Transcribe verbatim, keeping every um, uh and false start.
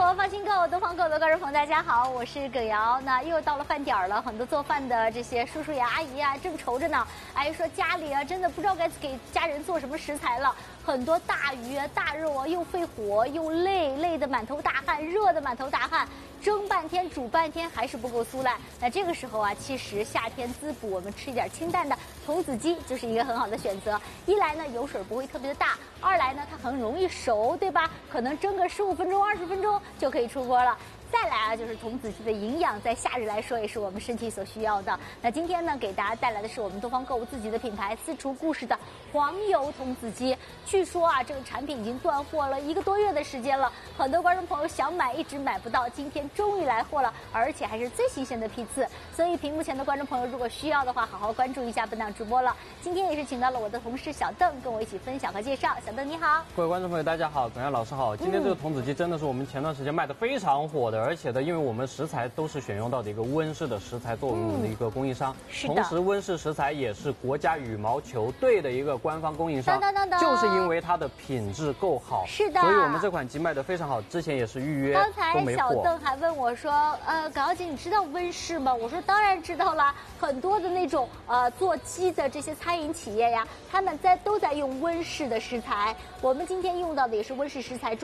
了放心购东方购的观众朋友，大家好，我是耿瑶。那又到了饭点儿了，很多做饭的这些叔叔呀、阿姨啊，正愁着呢。阿姨说家里啊，真的不知道该给家人做什么食材了。很多大鱼啊、大肉啊，又费火又累，累得满头大汗，热得满头大汗，蒸半天、煮半天还是不够酥烂。那这个时候啊，其实夏天滋补，我们吃一点清淡的童子鸡就是一个很好的选择。一来呢，油水不会特别的大；二来呢，它很容易熟，对吧？可能蒸个十五分钟、二十分钟就可以出锅了。再来啊，就是童子鸡的营养，在夏日来说也是我们身体所需要的。那今天呢，给大家带来的是我们东方购物自己的品牌私厨故事的黄油童子鸡。据说啊，这个产品已经断货了一个多月的时间了，很多观众朋友想买一直买不到，今天终于来货了，而且还是最新鲜的批次。所以屏幕前的观众朋友，如果需要的话，好好关注一下本档直播了。今天也是请到了我的同事小邓，跟我一起分享和介绍。小邓你好。 各位观众朋友，大家好，耿阳老师好。今天这个童子鸡真的是我们前段时间卖的非常火的。而且呢，因为我们食材都是选用到的一个温氏的食材作为我们的一个供应商，嗯、是的。同时，温氏食材也是国家羽毛球队的一个官方供应商，当当当当就是因为它的品质够好， 是的， 所以我们这款鸡卖的非常好。之前也是预约刚才都没货。 小邓还问我说：“呃，耿瑶姐，你知道温氏吗？”我说：“当然知道啦，很多的那种呃做鸡的这些餐饮企业呀，他们在都在用温氏的食材。我们今天用到的也是温氏食材。”